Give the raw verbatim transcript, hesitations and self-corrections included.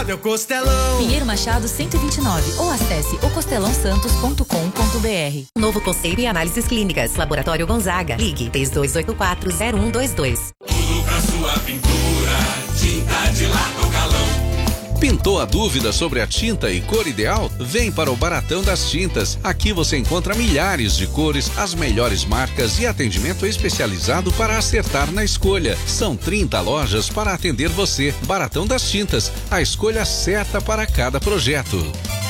Meu Costelão. Pinheiro Machado cento e vinte e nove ou acesse o costelão santos ponto com ponto br. Novo conceito e análises clínicas. Laboratório Gonzaga. Ligue três dois oito quatro zero um dois dois. Tudo pra sua pintura, tinta de Largo Galão. Pintou a dúvida sobre a tinta e cor ideal? Vem para o Baratão das Tintas. Aqui você encontra milhares de cores, as melhores marcas e atendimento especializado para acertar na escolha. São trinta lojas para atender você. Baratão das Tintas, a escolha certa para cada projeto.